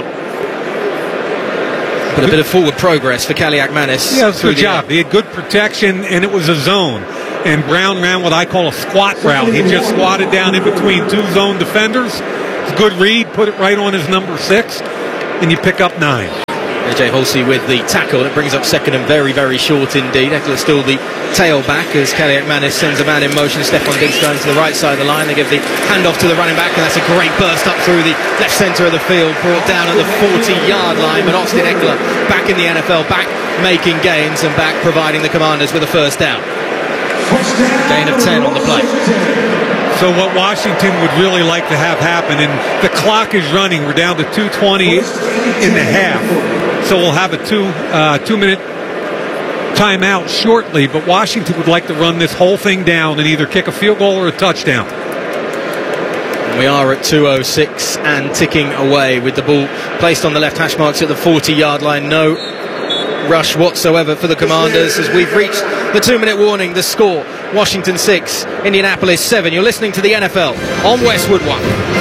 But a bit of forward progress for Kelly McManus. Yeah, it was a good job. He had good protection, and it was a zone. And Brown ran what I call a squat route. He just squatted down in between two zone defenders. It's a good read, put it right on his number six, and you pick up nine. A J Halsey with the tackle. It brings up second and very, very short indeed. Ekeler still the tailback as Kelly McManus sends a man in motion. Stephon Diggs going to the right side of the line. They give the handoff to the running back, and that's a great burst up through the left centre of the field. Brought down at the forty-yard line, but Austin Ekeler back in the N F L, back making gains and back providing the Commanders with a first down. Gain of ten on the play. So what Washington would really like to have happen, and the clock is running. We're down to two twenty in the half. So we'll have a two uh, two minute timeout shortly, but Washington would like to run this whole thing down and either kick a field goal or a touchdown. We are at two oh six and ticking away with the ball placed on the left hash marks at the forty-yard line. No rush whatsoever for the Commanders as we've reached the two minute warning. The score, Washington six, Indianapolis seven. You're listening to the N F L on Westwood One.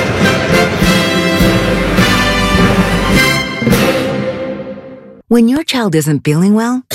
When your child isn't feeling well,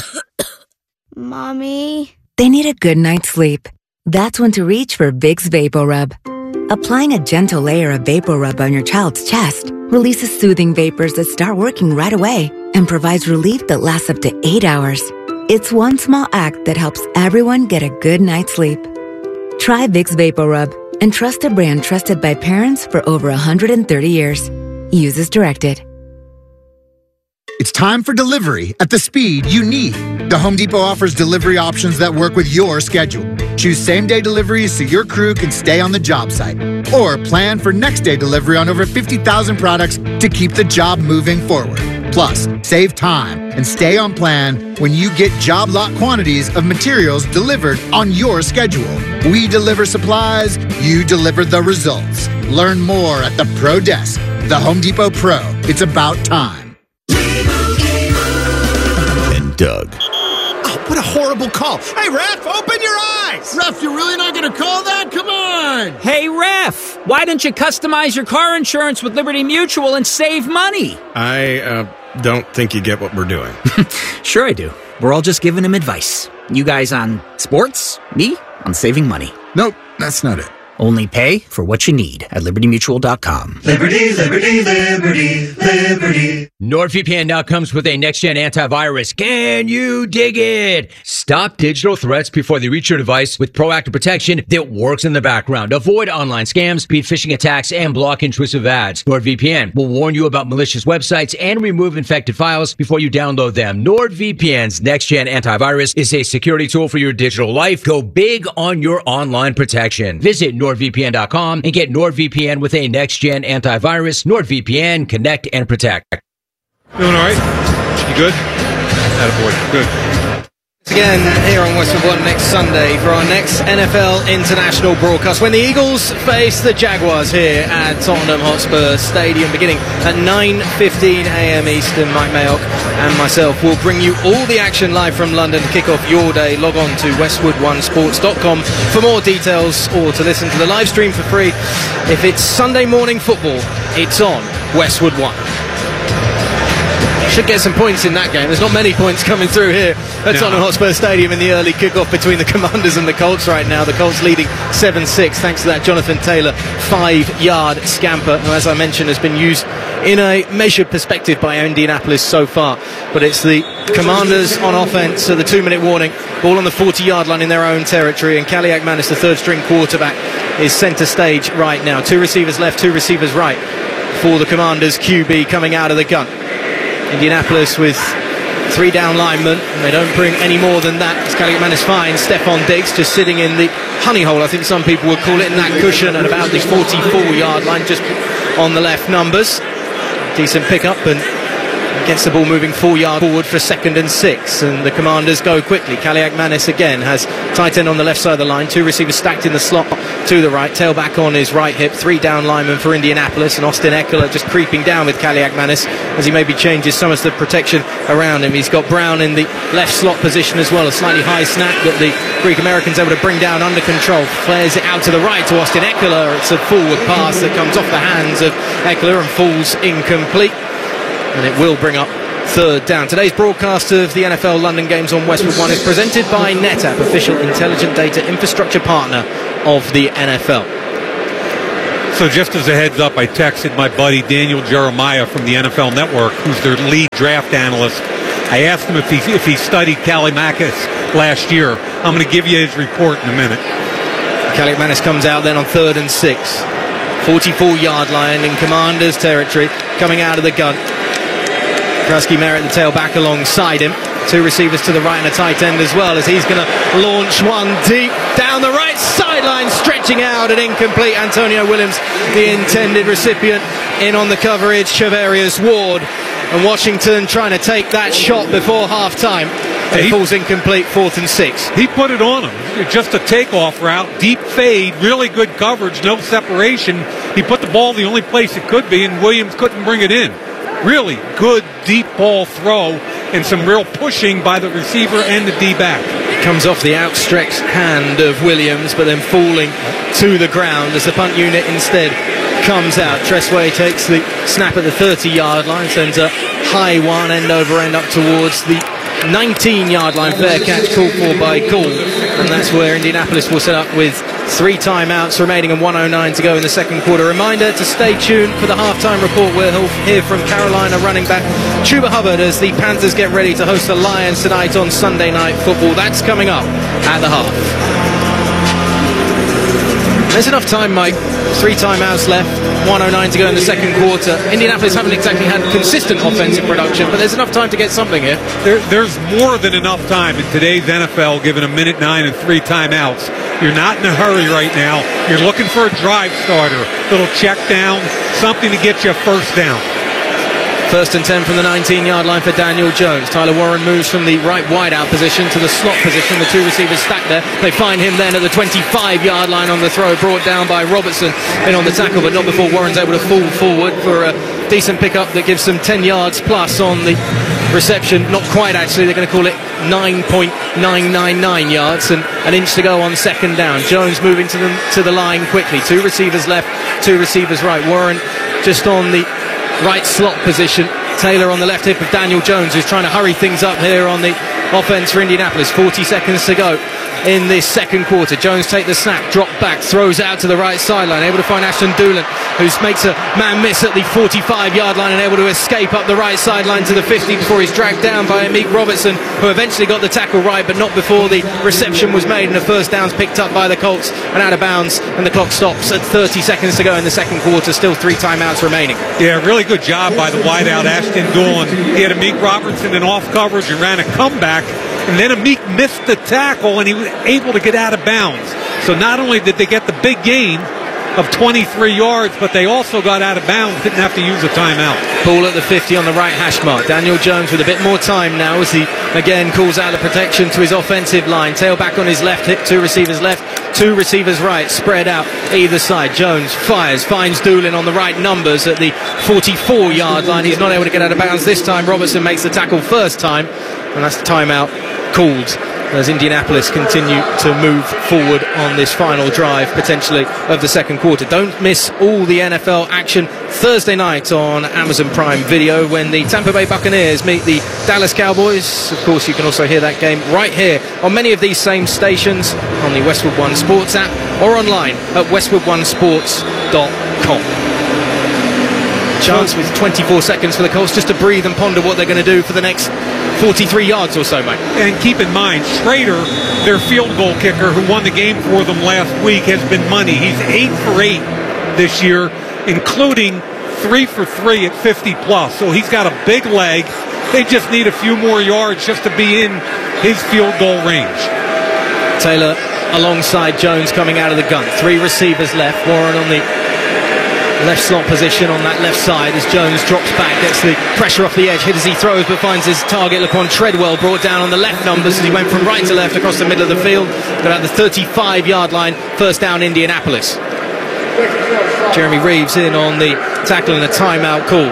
Mommy, they need a good night's sleep. That's when to reach for Vicks VapoRub. Applying a gentle layer of VapoRub on your child's chest releases soothing vapors that start working right away and provides relief that lasts up to eight hours. It's one small act that helps everyone get a good night's sleep. Try Vicks VapoRub and trust a brand trusted by parents for over one hundred thirty years. Use as directed. It's time for delivery at the speed you need. The Home Depot offers delivery options that work with your schedule. Choose same-day deliveries so your crew can stay on the job site. Or plan for next-day delivery on over fifty thousand products to keep the job moving forward. Plus, save time and stay on plan when you get job lot quantities of materials delivered on your schedule. We deliver supplies, you deliver the results. Learn more at the Pro Desk. The Home Depot Pro. It's about time. Doug. Oh, what a horrible call. Hey, ref, open your eyes. Ref, you're really not going to call that? Come on. Hey, ref, why don't you customize your car insurance with Liberty Mutual and save money? I uh, don't think you get what we're doing. Sure I do. We're all just giving him advice. You guys on sports, me on saving money. Nope, that's not it. Only pay for what you need at liberty mutual dot com. Liberty, liberty, liberty, liberty. NordVPN now comes with a next-gen antivirus. Can you dig it? Stop digital threats before they reach your device with proactive protection that works in the background. Avoid online scams, beat phishing attacks, and block intrusive ads. NordVPN will warn you about malicious websites and remove infected files before you download them. NordVPN's next-gen antivirus is a security tool for your digital life. Go big on your online protection. Visit Nord nord v p n dot com and get NordVPN with a next-gen antivirus. NordVPN, connect and protect. Doing all right? You good? Attaboy. Good. Again here on Westwood One next Sunday for our next N F L international broadcast when the Eagles face the Jaguars here at Tottenham Hotspur Stadium beginning at nine fifteen a m Eastern. Mike Mayock and myself will bring you all the action live from London to kick off your day. Log on to westwood one sports dot com for more details or to listen to the live stream for free. If it's Sunday morning football, it's on Westwood One. Should get some points in that game. There's not many points coming through here at no. Tottenham Hotspur Stadium in the early kickoff between the Commanders and the Colts right now. The Colts leading seven six thanks to that Jonathan Taylor five-yard scamper, who, as I mentioned, has been used in a measured perspective by Indianapolis so far. But it's the Commanders on offense, so the two-minute warning. Ball on the forty-yard line in their own territory, and Kelly McManus, the third-string quarterback, is centre stage right now. Two receivers left, two receivers right for the Commanders Q B coming out of the gun. Indianapolis with three down linemen. They don't bring any more than that. As Kelly McManus finds Stephon Diggs just sitting in the honey hole, I think some people would call it, in that cushion at about the forty-four-yard line, just on the left numbers. Decent pickup, and Gets the ball moving four yards forward for second and six, and the Commanders go quickly. Kaliakmanis again has tight end on the left side of the line, two receivers stacked in the slot to the right, tailback on his right hip, three down linemen for Indianapolis, and Austin Eckler just creeping down with Kaliakmanis as he maybe changes some of the protection around him. He's got Brown in the left slot position as well, a slightly high snap that the Greek Americans able to bring down under control, flares it out to the right to Austin Eckler. It's a forward pass that comes off the hands of Eckler and falls incomplete, and it will bring up third down. Today's broadcast of the N F L London Games on Westwood One is presented by NetApp, official intelligent data infrastructure partner of the N F L. So just as a heads up, I texted my buddy Daniel Jeremiah from the N F L Network, who's their lead draft analyst. I asked him if he if he studied Kaliakmanis last year. I'm going to give you his report in a minute. Kaliakmanis comes out then on third and six. forty-four yard line in Commanders territory, coming out of the gun. Krusky Merritt, the tailback, alongside him. Two receivers to the right and a tight end as well, as he's going to launch one deep down the right sideline, stretching out and incomplete. Antonio Williams, the intended recipient, in on the coverage. Chavarius Ward and Washington trying to take that shot before half-time. It he, falls incomplete, fourth and six. He put it on him. Just a takeoff route, deep fade, really good coverage, no separation. He put the ball the only place it could be, and Williams couldn't bring it in. Really good deep ball throw and some real pushing by the receiver and the D-back. Comes off the outstretched hand of Williams, but then falling to the ground as the punt unit instead comes out. Tressway takes the snap at the thirty yard line, sends a high one end over end up towards the nineteen yard line. Fair catch called for by Gould, and that's where Indianapolis will set up with three timeouts remaining and one oh nine to go in the second quarter. Reminder to stay tuned for the halftime report. We'll hear from Carolina running back Chuba Hubbard as the Panthers get ready to host the Lions tonight on Sunday Night Football. That's coming up at the half. There's enough time, Mike. Three timeouts left, one oh nine to go in the second quarter. Indianapolis haven't exactly had consistent offensive production, but there's enough time to get something here. There, there's more than enough time in today's N F L, given a minute nine and three timeouts. You're not in a hurry right now. You're looking for a drive starter, little check down, something to get you a first down. First and ten from the nineteen yard line for Daniel Jones. Tyler Warren moves from the right wideout position to the slot position. The two receivers stacked there. They find him then at the twenty-five yard line on the throw, brought down by Robertson in on the tackle, but not before Warren's able to fall forward for a decent pickup that gives them ten yards plus on the reception. Not quite, actually. They're going to call it nine point nine nine nine yards and an inch to go on second down. Jones moving to the, to the line quickly. Two receivers left, two receivers right. Warren just on the right slot position. Taylor on the left hip of Daniel Jones, who's trying to hurry things up here on the offense for Indianapolis. forty seconds to go in this second quarter. Jones take the snap, drop back, throws out to the right sideline, able to find Ashton Doolan, who makes a man miss at the forty-five yard line and able to escape up the right sideline to the fifty before he's dragged down by Amik Robertson, who eventually got the tackle right, but not before the reception was made and the first down's picked up by the Colts and out of bounds, and the clock stops at thirty seconds to go in the second quarter. Still three timeouts remaining. Yeah, really good job by the wideout Ashton Doolan. He had Amik Robertson in off coverage and ran a comeback, and then Amik missed the tackle and he was able to get out of bounds. So not only did they get the big gain of twenty-three yards, but they also got out of bounds, didn't have to use a timeout. Ball at the fifty on the right hash mark. Daniel Jones with a bit more time now as he again calls out the protection to his offensive line. Tailback on his left hip, two receivers left, two receivers right, spread out either side. Jones fires, finds Doolan on the right numbers at the forty-four yard line. He's not able to get out of bounds this time. Robertson makes the tackle first time, and that's the timeout called as Indianapolis continue to move forward on this final drive, potentially, of the second quarter. Don't miss all the N F L action Thursday night on Amazon Prime Video when the Tampa Bay Buccaneers meet the Dallas Cowboys. Of course, you can also hear that game right here on many of these same stations on the Westwood One Sports app or online at westwood one sports dot com. Chance with twenty-four seconds for the Colts just to breathe and ponder what they're going to do for the next forty-three yards or so, mate. And keep in mind, Schrader, their field goal kicker who won the game for them last week, has been money. He's eight for eight this year, including three for three at fifty plus. So he's got a big leg. They just need a few more yards just to be in his field goal range. Taylor alongside Jones coming out of the gun. Three receivers left. Warren on the left slot position on that left side as Jones drops back, gets the pressure off the edge, hit as he throws, but finds his target, Laquan Treadwell, brought down on the left numbers as he went from right to left across the middle of the field, got out the thirty-five yard line, first down Indianapolis. Jeremy Reeves in on the tackle and a timeout called.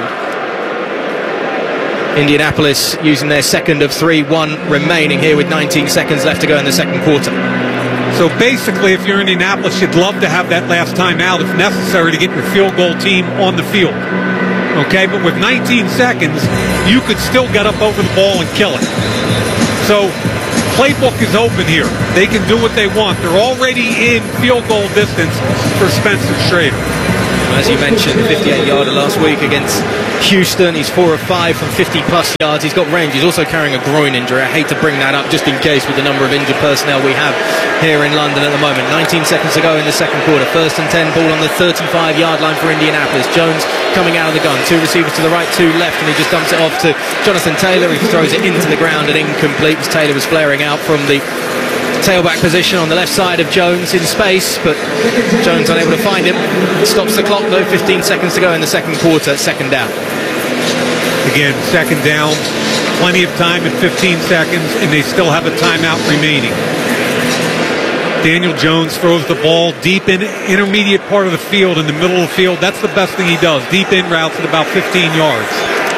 Indianapolis using their second of three, one remaining here with nineteen seconds left to go in the second quarter. So basically, if you're Indianapolis, you'd love to have that last timeout if necessary to get your field goal team on the field. Okay, but with nineteen seconds, you could still get up over the ball and kill it. So playbook is open here. They can do what they want. They're already in field goal distance for Spencer Schrader. As you mentioned, fifty-eight yarder last week against Houston. He's four of five from fifty plus yards. He's got range. He's also carrying a groin injury. I hate to bring that up just in case with the number of injured personnel we have here in London at the moment. nineteen seconds to go in the second quarter. First and ten, ball on the thirty-five yard line for Indianapolis. Jones coming out of the gun. Two receivers to the right, two left, and he just dumps it off to Jonathan Taylor. He throws it into the ground and incomplete as Taylor was flaring out from the tailback position on the left side of Jones in space, but Jones unable to find him. Stops the clock though, fifteen seconds to go in the second quarter, second down. Again, second down, plenty of time in fifteen seconds, and they still have a timeout remaining. Daniel Jones throws the ball deep in intermediate part of the field, in the middle of the field. That's the best thing he does. Deep in routes at about fifteen yards.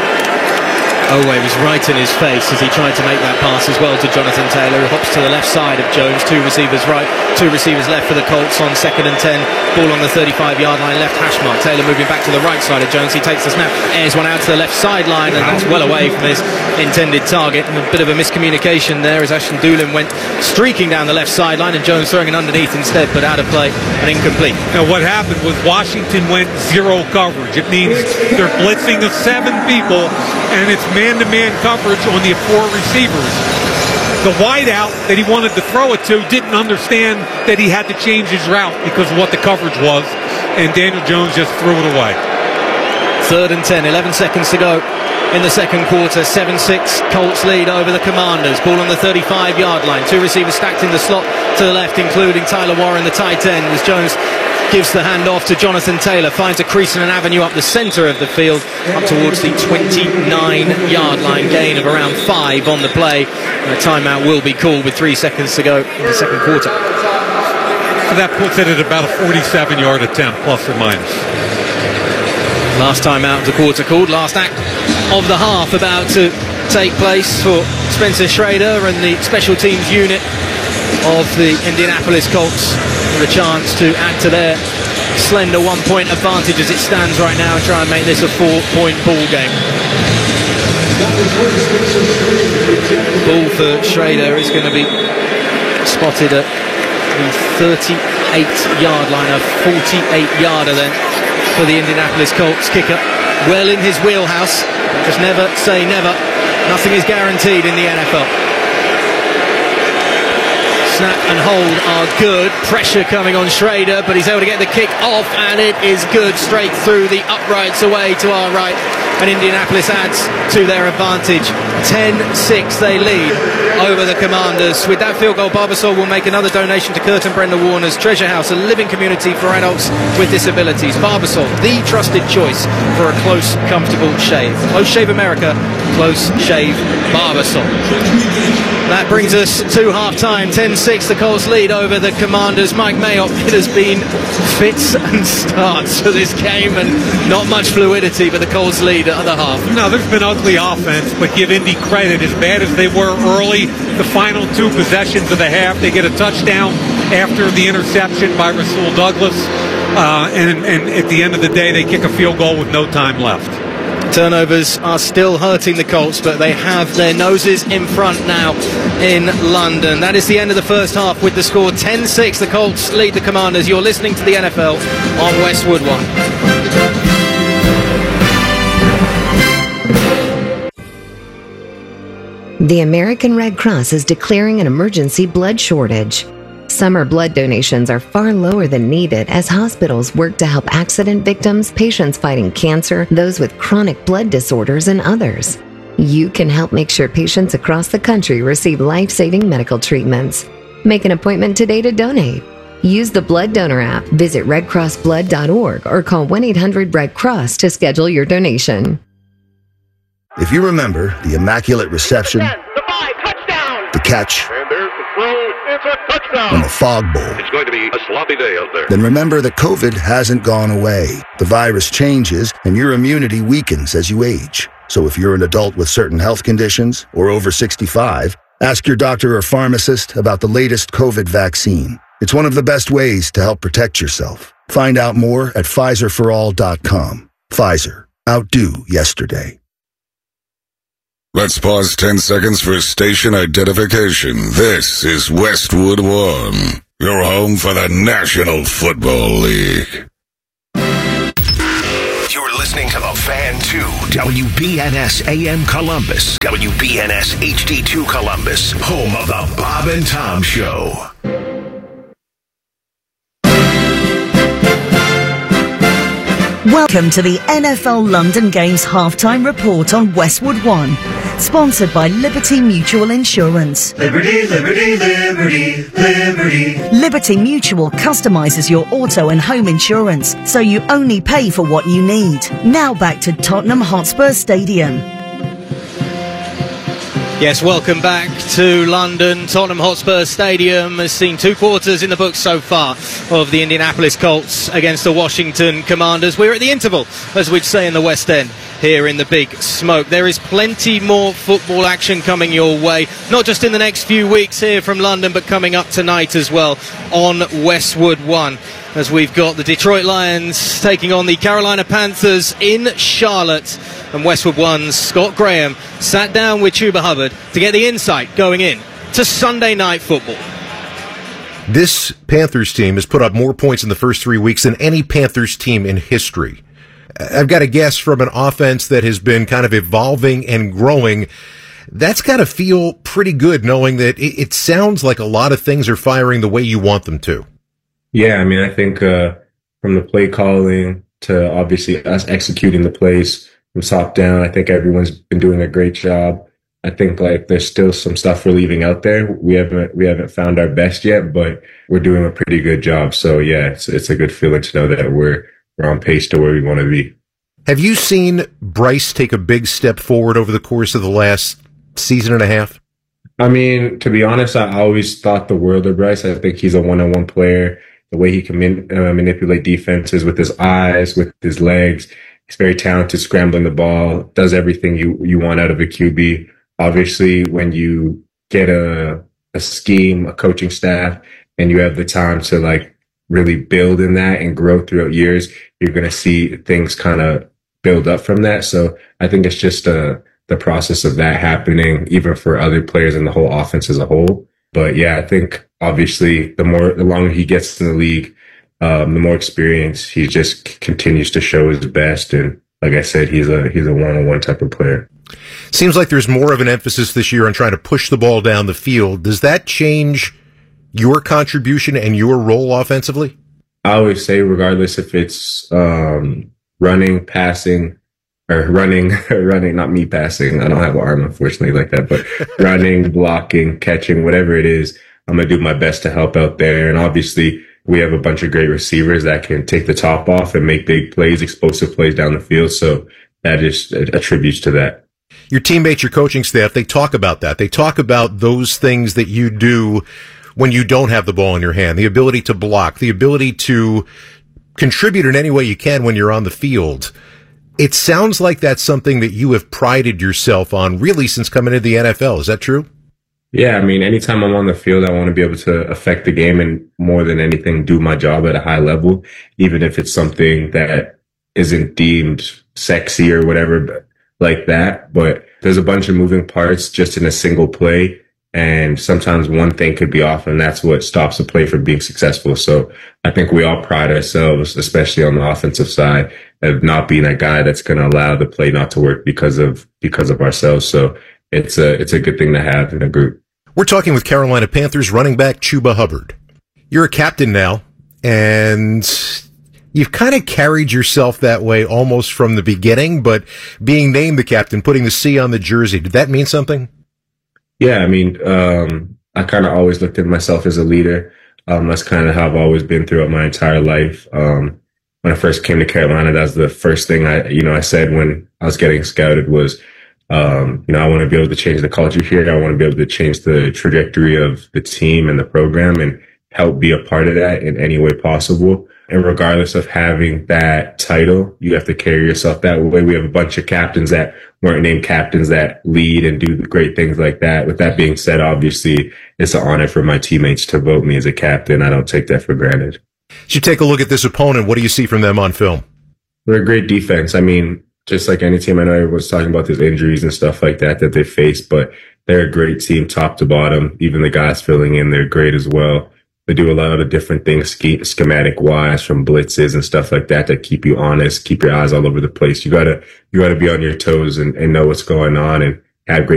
Owe was right in his face as he tried to make that pass as well to Jonathan Taylor, who hops to the left side of Jones. Two receivers right, two receivers left for the Colts on second and ten. Ball on the thirty-five yard line, left hash mark. Taylor moving back to the right side of Jones. He takes the snap, airs one out to the left sideline, and that's well away from his intended target. And a bit of a miscommunication there as Ashton Doolin went streaking down the left sideline and Jones throwing it underneath instead, but out of play and incomplete. Now what happened was Washington went zero coverage. It means they're blitzing the seven people, and it's man-to-man coverage on the four receivers. The wideout that he wanted to throw it to didn't understand that he had to change his route because of what the coverage was, and Daniel Jones just threw it away. Third and ten, eleven seconds to go in the second quarter. seven six, Colts lead over the Commanders. Ball on the thirty-five yard line. Two receivers stacked in the slot to the left, including Tyler Warren, the tight end, as Jones gives the handoff to Jonathan Taylor, finds a crease and an avenue up the centre of the field, up towards the twenty-nine yard line, gain of around five on the play. And a timeout will be called with three seconds to go in the second quarter. So that puts it at about a forty-seven yard attempt, plus or minus. Last timeout of the quarter called, last act of the half about to take place for Spencer Schrader and the special teams unit of the Indianapolis Colts, with a chance to add to their slender one-point advantage as it stands right now and try and make this a four-point ball game. Ball for Schrader is going to be spotted at the thirty-eight yard line, a forty-eight yarder then for the Indianapolis Colts kicker. Well in his wheelhouse, just never say never. Nothing is guaranteed in the N F L. Snap and hold are good. Pressure coming on Schrader, but he's able to get the kick off, and it is good straight through the uprights away to our right. And Indianapolis adds to their advantage. ten six they lead over the Commanders. With that field goal, Barbasol will make another donation to Kurt and Brenda Warner's Treasure House, a living community for adults with disabilities. Barbasol, the trusted choice for a close, comfortable shave. Close Shave America, Close Shave Barbasol. That brings us to half-time. ten six, the Colts lead over the Commanders. Mike Mayock, it has been fits and starts for this game and not much fluidity, but the Colts lead at the half. No, there's been ugly offense, but give Indy credit. As bad as they were early, the final two possessions of the half, they get a touchdown after the interception by Rasul Douglas, uh, and, and at the end of the day, they kick a field goal with no time left. Turnovers are still hurting the Colts, but they have their noses in front now in London. That is the end of the first half with the score ten six. The Colts lead the Commanders. You're listening to the N F L on Westwood One. The American Red Cross is declaring an emergency blood shortage. Summer blood donations are far lower than needed as hospitals work to help accident victims, patients fighting cancer, those with chronic blood disorders, and others. You can help make sure patients across the country receive life-saving medical treatments. Make an appointment today to donate. Use the Blood Donor app, visit red cross blood dot org, or call one eight hundred red cross to schedule your donation. If you remember the Immaculate Reception, the catch, And there's the throw. It's a touchdown. and the Fog Bowl, It's going to be a sloppy day out there. then remember that COVID hasn't gone away. The virus changes, and your immunity weakens as you age. So if you're an adult with certain health conditions or over sixty-five, ask your doctor or pharmacist about the latest COVID vaccine. It's one of the best ways to help protect yourself. Find out more at Pfizer for all dot com. Pfizer. Outdo yesterday. Let's pause ten seconds for station identification. This is Westwood One, your home for the National Football League. You're listening to The Fan two, W B N S A M Columbus, W B N S H D two Columbus, home of the Bob and Tom Show. Welcome to the N F L London Games halftime report on Westwood One, sponsored by Liberty Mutual Insurance. Liberty, liberty, liberty, liberty. Liberty Mutual customizes your auto and home insurance, so you only pay for what you need. Now back to Tottenham Hotspur Stadium. Yes, welcome back to London. Tottenham Hotspur Stadium has seen two quarters in the books so far of the Indianapolis Colts against the Washington Commanders. We're at the interval, as we'd say in the West End, here in the Big Smoke. There is plenty more football action coming your way, not just in the next few weeks here from London, but coming up tonight as well on Westwood One, as we've got the Detroit Lions taking on the Carolina Panthers in Charlotte. And Westwood One's Scott Graham sat down with Chuba Hubbard to get the insight going in to Sunday Night Football. This Panthers team has put up more points in the first three weeks than any Panthers team in history. I've got a guess from an offense that has been kind of evolving and growing. That's got to feel pretty good knowing that it, it sounds like a lot of things are firing the way you want them to. Yeah, I mean, I think uh, from the play calling to obviously us executing the plays from top down, I think everyone's been doing a great job. I think like there's still some stuff we're leaving out there. We haven't we haven't found our best yet, but we're doing a pretty good job. So yeah, it's it's a good feeling to know that we're we're on pace to where we want to be. Have you seen Bryce take a big step forward over the course of the last season and a half? I mean, to be honest, I always thought the world of Bryce. I think he's a one-on-one player. The way he can min- uh, manipulate defenses with his eyes, with his legs. He's very talented scrambling the ball, does everything you, you want out of a Q B. Obviously, when you get a, a scheme, a coaching staff, and you have the time to like really build in that and grow throughout years, you're going to see things kind of build up from that. So I think it's just uh, the process of that happening, even for other players in the whole offense as a whole. But yeah, I think obviously the more, the longer he gets in the league, um, the more experience, he just c- continues to show his best. And like I said, he's a, he's a one-on-one type of player. Seems like there's more of an emphasis this year on trying to push the ball down the field. Does that change your contribution and your role offensively? I always say, regardless if it's um, running, passing, or running, running, not me passing. I don't have an arm, unfortunately, like that, but running, blocking, catching, whatever it is, I'm going to do my best to help out there. And obviously, we have a bunch of great receivers that can take the top off and make big plays, explosive plays down the field. So that just attributes to that. Your teammates, your coaching staff, they talk about that. They talk about those things that you do when you don't have the ball in your hand, the ability to block, the ability to contribute in any way you can when you're on the field. It sounds like that's something that you have prided yourself on really since coming into the N F L. Is that true? Yeah, I mean, anytime I'm on the field, I want to be able to affect the game and more than anything, do my job at a high level, even if it's something that isn't deemed sexy or whatever like that. But there's a bunch of moving parts just in a single play. And sometimes one thing could be off, and that's what stops a play from being successful. So I think we all pride ourselves, especially on the offensive side, of not being a guy that's going to allow the play not to work because of because of ourselves. So it's a it's a good thing to have in a group. We're talking with Carolina Panthers running back Chuba Hubbard. You're a captain now, and you've kind of carried yourself that way almost from the beginning, but being named the captain, putting the C on the jersey, did that mean something? Yeah, I mean, um, I kind of always looked at myself as a leader. Um, that's kind of how I've always been throughout my entire life. Um, when I first came to Carolina, that's the first thing I, you know, I said when I was getting scouted was, um, you know, I want to be able to change the culture here. I want to be able to change the trajectory of the team and the program and help be a part of that in any way possible. And regardless of having that title, you have to carry yourself that way. We have a bunch of captains that weren't named captains that lead and do great things like that. With that being said, obviously, it's an honor for my teammates to vote me as a captain. I don't take that for granted. As you take a look at this opponent, what do you see from them on film? They're a great defense. I mean, just like any team, I know everyone's talking about these injuries and stuff like that that they face, but they're a great team top to bottom. Even the guys filling in, they're great as well. They do a lot of different things schematic wise, from blitzes and stuff like that, that keep you honest, keep your eyes all over the place. You gotta, you gotta be on your toes and, and know what's going on and have great